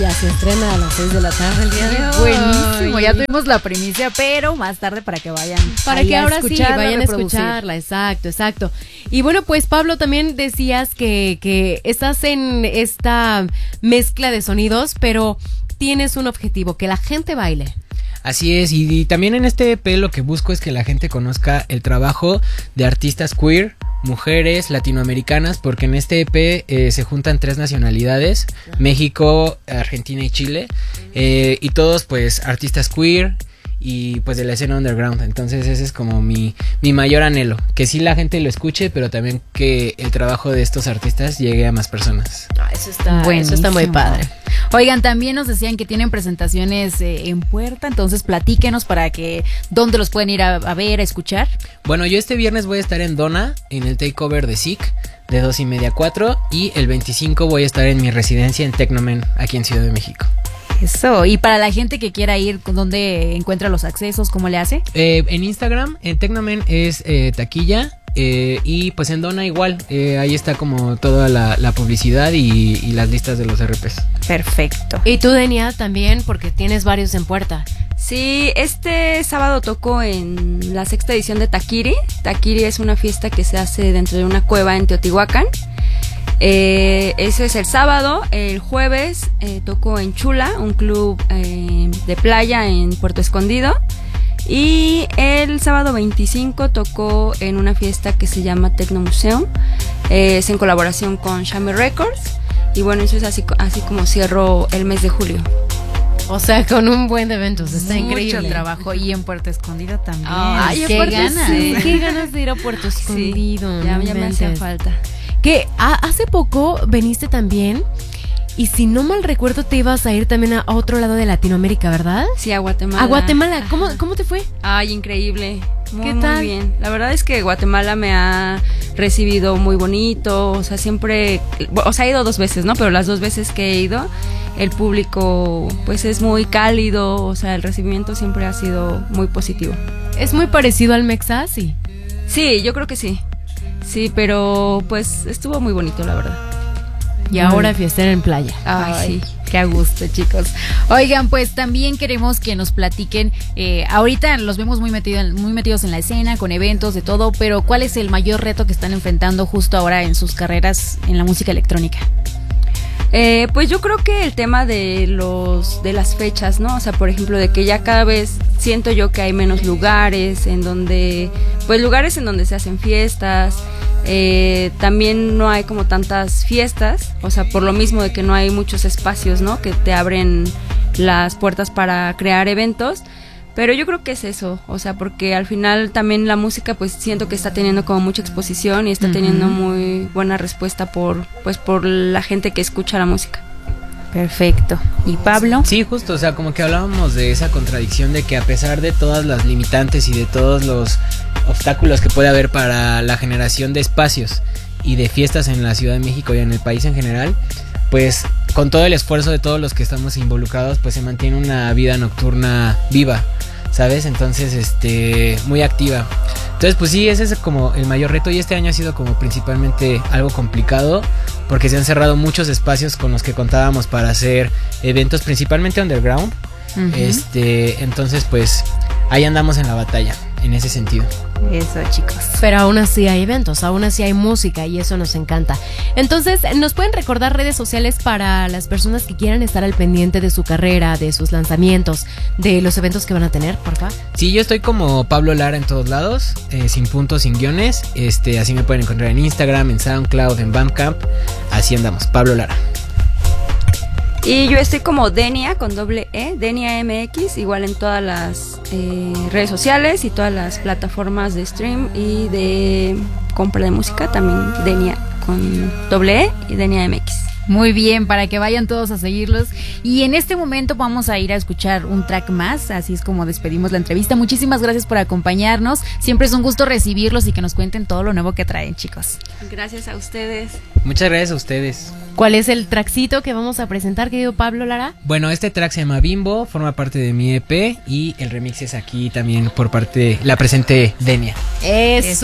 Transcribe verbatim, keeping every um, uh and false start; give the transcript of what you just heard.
Ya se estrena a las seis de la tarde el día de hoy. Buenísimo, ya tuvimos la primicia, pero más tarde para que vayan Para que a ahora sí escucharla, vayan a reproducir. escucharla, exacto, exacto. Y bueno, pues Pablo, también decías que, que estás en esta mezcla de sonidos, pero tienes un objetivo, que la gente baile. Así es, y, y también en este E P lo que busco es que la gente conozca el trabajo de artistas queer, mujeres latinoamericanas, porque en este E P eh, se juntan tres nacionalidades, México, Argentina y Chile, eh, y todos pues artistas queer y pues de la escena underground. Entonces ese es como mi, mi mayor anhelo, que sí la gente lo escuche, pero también que el trabajo de estos artistas llegue a más personas. Ah, eso está, eso está muy padre. Oigan, también nos decían que tienen presentaciones eh, en puerta, entonces platíquenos para que dónde los pueden ir a, a ver, a escuchar. Bueno, yo este viernes voy a estar en Dona, en el takeover de S I C, de dos y media a cuatro, y el veinticinco voy a estar en mi residencia en Tecnomen, aquí en Ciudad de México. Eso, y para la gente que quiera ir, ¿dónde encuentra los accesos? ¿Cómo le hace? Eh, en Instagram, en Tecnomen es eh, taquilla, eh, y pues en Dona igual, eh, ahí está como toda la, la publicidad y, y las listas de los R Ps. Perfecto. Y tú, Denia, también, porque tienes varios en puerta. Sí, este sábado toco en la sexta edición de Taquiri. Taquiri es una fiesta que se hace dentro de una cueva en Teotihuacán. Eh, eso es el sábado. El jueves eh, toco en Chula, un club eh, de playa en Puerto Escondido. Y el sábado veinticinco tocó en una fiesta que se llama Tecno Museum. Eh, es en colaboración con Shami Records. Y bueno, eso es así, así como cierro el mes de julio. O sea, con un buen de eventos, está Mucho increíble. trabajo. Y en Puerto Escondido también. Ay, qué aparte, ganas. sí, qué ganas de ir a Puerto Escondido. Sí, ya, no ya me hacía inventes. falta. Que a, hace poco veniste también, y si no mal recuerdo te ibas a ir también a, a otro lado de Latinoamérica, ¿verdad? Sí, a Guatemala. A Guatemala. ¿Cómo, cómo te fue? Ay, increíble. Muy, ¿Qué muy tal? bien. La verdad es que Guatemala me ha recibido muy bonito. O sea, siempre. O sea, he ido dos veces, ¿no? Pero las dos veces que he ido, el público, pues es muy cálido. O sea, el recibimiento siempre ha sido muy positivo. Es muy parecido al Mexasi. Sí, yo creo que sí. Sí, pero pues estuvo muy bonito, la verdad. Y ahora fiestera en playa. Ay, Ay, sí, qué a gusto, chicos. Oigan, pues también queremos que nos platiquen. Eh, ahorita los vemos muy, metido, muy metidos en la escena, con eventos, de todo, pero ¿cuál es el mayor reto que están enfrentando justo ahora en sus carreras en la música electrónica? Eh, pues yo creo que el tema de los de las fechas, ¿no? O sea, por ejemplo, de que ya cada vez siento yo que hay menos lugares en donde, pues lugares en donde se hacen fiestas. Eh, también no hay como tantas fiestas, o sea, por lo mismo de que no hay muchos espacios, ¿no? Que te abren las puertas para crear eventos. Pero yo creo que es eso, o sea, porque al final también la música pues siento que está teniendo como mucha exposición y está uh-huh. teniendo muy buena respuesta por pues por la gente que escucha la música. Perfecto. ¿Y Pablo? Sí, justo, o sea, como que hablábamos de esa contradicción de que a pesar de todas las limitantes y de todos los obstáculos que puede haber para la generación de espacios y de fiestas en la Ciudad de México y en el país en general, pues con todo el esfuerzo de todos los que estamos involucrados, pues se mantiene una vida nocturna viva, ¿sabes? Entonces, este, muy activa. Entonces, pues sí, ese es como el mayor reto y este año ha sido como principalmente algo complicado porque se han cerrado muchos espacios con los que contábamos para hacer eventos principalmente underground. Uh-huh. Este, entonces, pues ahí andamos en la batalla, en ese sentido. Eso, chicos. Pero aún así hay eventos, aún así hay música y eso nos encanta. Entonces, ¿nos pueden recordar redes sociales para las personas que quieran estar al pendiente de su carrera, de sus lanzamientos, de los eventos que van a tener, por favor? Sí, yo estoy como Pablo Lara en todos lados, eh, sin puntos, sin guiones. Este, así me pueden encontrar en Instagram, en SoundCloud, en Bandcamp. Así andamos, Pablo Lara. Y yo estoy como Denia con doble E, Denia M X, igual en todas las eh, redes sociales y todas las plataformas de stream y de compra de música, también Denia con doble E y Denia M X. Muy bien, para que vayan todos a seguirlos. Y en este momento vamos a ir a escuchar un track más, así es como despedimos la entrevista. Muchísimas gracias por acompañarnos. Siempre es un gusto recibirlos y que nos cuenten todo lo nuevo que traen, chicos. Gracias a ustedes. Muchas gracias a ustedes. ¿Cuál es el trackcito que vamos a presentar, querido Pablo Lara? Bueno, este track se llama Bimbo, forma parte de mi E P y el remix es aquí también por parte de la presente Denia. Eso.